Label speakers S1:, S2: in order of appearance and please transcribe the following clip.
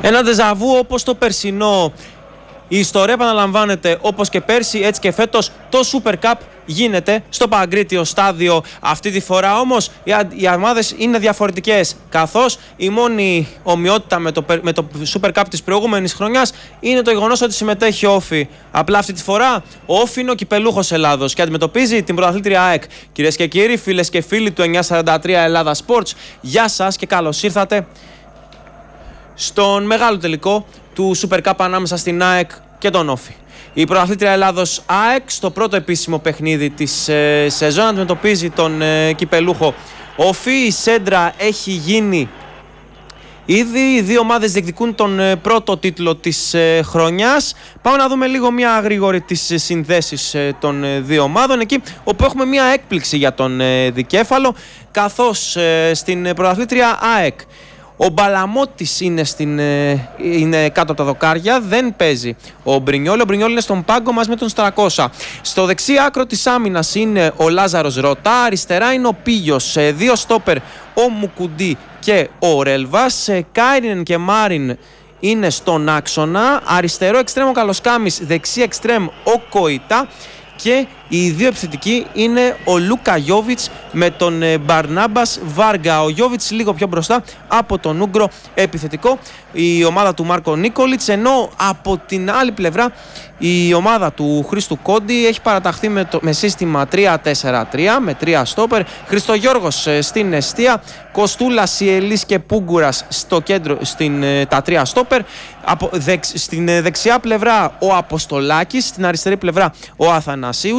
S1: Ένα ντεζαβού όπως το περσινό. Η ιστορία επαναλαμβάνεται όπως και πέρσι, έτσι και φέτος. Το Super Cup γίνεται στο Παγκρίτιο στάδιο. Αυτή τη φορά όμως οι ομάδες είναι διαφορετικές, καθώς η μόνη ομοιότητα με το Super Cup της προηγούμενης χρονιάς είναι το γεγονός ότι συμμετέχει ο Όφι. Απλά αυτή τη φορά ο Όφι είναι ο κυπελούχος Ελλάδος και αντιμετωπίζει την πρωταθλήτρια ΑΕΚ. Κυρίες και κύριοι, φίλες και φίλοι του 943 Ελλάδα Sports, γεια σας και καλώς ήρθατε στον μεγάλο τελικό του Super Cup ανάμεσα στην ΑΕΚ και τον Όφι. Η πρωταθλήτρια Ελλάδος ΑΕΚ στο πρώτο επίσημο παιχνίδι της σεζόν αντιμετωπίζει τον κυπελούχο Όφι. Η σέντρα έχει γίνει ήδη, οι δύο ομάδες διεκδικούν τον πρώτο τίτλο της χρονιάς. Πάμε να δούμε λίγο μια γρήγορη τις συνδέσεις των δύο ομάδων, εκεί όπου έχουμε μια έκπληξη για τον δικέφαλο, καθώς στην πρωταθλήτρια ΑΕΚ ο Μπαλαμώτης είναι κάτω από τα δοκάρια, δεν παίζει ο Μπρινιόλ. Ο Μπρινιόλ είναι στον πάγκο μαζί με τον Στρακώσα. Στο δεξί άκρο της άμυνας είναι ο Λάζαρος Ρωτά, αριστερά είναι ο Πίγιος, δύο στόπερ ο Μουκουντή και ο Ρέλβας. Κάιρινεν και Μάριν είναι στον άξονα, αριστερό εξτρέμ ο Καλοσκάμης, δεξί εξτρέμ ο Κοϊτά και οι δύο επιθετικοί είναι ο Λούκα Γιόβιτς με τον Μπαρνάμπας Βάργα. Ο Γιόβιτς λίγο πιο μπροστά από τον Ούγκρο επιθετικό, η ομάδα του Μάρκο Νίκολιτς, ενώ από την άλλη πλευρά η ομάδα του Χρήστου Κόντι έχει παραταχθεί με σύστημα 3-4-3 με 3 στόπερ. Χριστογιώργος στην εστία, Κοστούλας, Σιελής και Πούγκουρας στο κέντρο, τα 3 στόπερ. Στην δεξιά πλευρά ο Αποστολάκης, στην αριστερή πλευρά ο Αθανασίου.